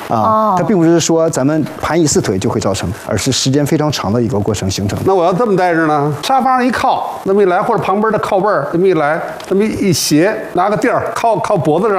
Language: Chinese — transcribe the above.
啊，它并不是说咱们盘一次腿就会造成，而是时间非常长的一个过程形成。 那我要这么待着呢，沙发上一靠，那么一来，或者旁边的靠背儿，这么一来，这么一斜，拿个垫儿靠脖子上。